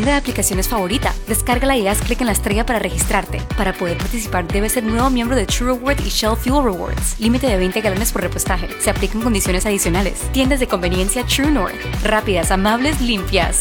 tienda de aplicaciones favorita. Descárgala y haz clic en la estrella para registrarte. Para poder participar, debes ser nuevo miembro de True Reward y Shell Fuel Rewards. Límite de 20 galones por repostaje. Se aplican condiciones adicionales. Tiendas de conveniencia True North. Rápidas, amables, limpias.